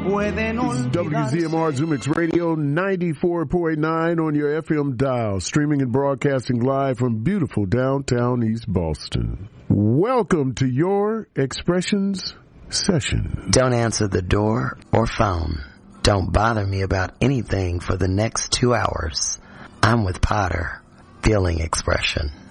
pueden olvidarse. WZMR Zoomix Radio 94.9 on your FM dial, streaming and broadcasting live from beautiful downtown East Boston. Welcome to your Expressions session. Don't answer the door or phone. Don't bother me about anything for the next 2 hours. I'm with Potter, feeling expression.